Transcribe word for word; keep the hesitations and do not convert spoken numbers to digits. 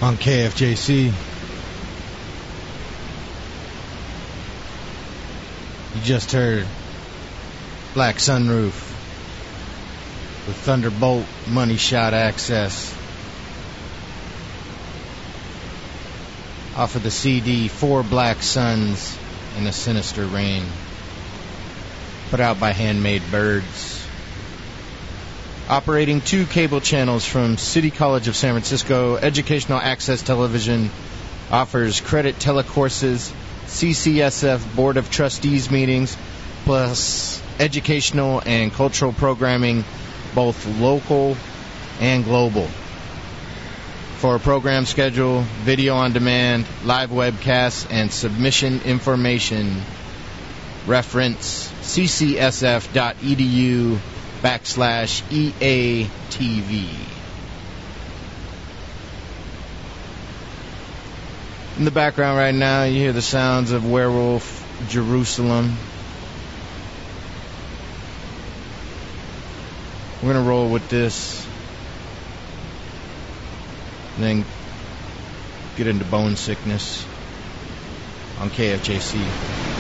on K F J C. You just heard Black Sunroof with Thunderbolt Money Shot Access off of the C D Four Black Suns in a Sinister Rain, put out by Handmade Birds. Operating two cable channels from City College of San Francisco, Educational Access Television offers credit telecourses, C C S F Board of Trustees meetings, plus educational and cultural programming, both local and global. For a program schedule, video on demand, live webcasts, and submission information, reference ccsf.edu backslash EATV. In the background right now, you hear the sounds of Werewolf Jerusalem. We're going to roll with this, and then get into Bone Sickness on K F J C.